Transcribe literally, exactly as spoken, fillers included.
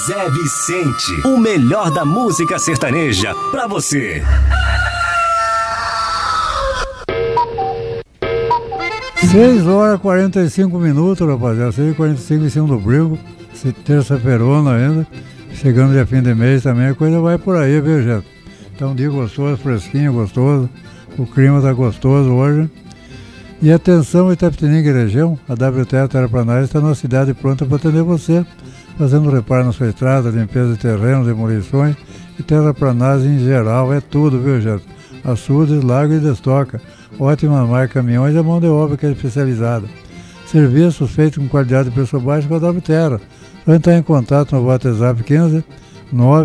Zé Vicente, o melhor da música sertaneja pra você. seis horas e quarenta e cinco minutos, rapaziada. seis e quarenta e cinco em cima do brinco. Terça-feirona ainda. Chegando de fim de mês também, a coisa vai por aí, viu, gente? Então, um dia gostoso, fresquinho, gostoso. O clima tá gostoso hoje. E atenção, Itapetininga e região, a W T R Terraplanagem está na cidade pronta para atender você, fazendo reparo na sua estrada, limpeza de terreno, demolições e terraplanagem em geral. É tudo, viu, gente? Açudes, lago e destoca. Ótima marca caminhões e a mão de obra que é especializada. Serviços feitos com qualidade de preço baixo com a W Terra. Só entrar em contato no WhatsApp quinze nove